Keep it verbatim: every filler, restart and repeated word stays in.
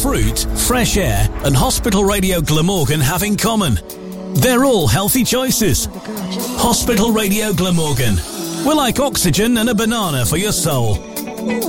fruit, fresh air and Hospital Radio Glamorgan have in common? They're all healthy choices. Hospital Radio Glamorgan. We're like oxygen and a banana for your soul.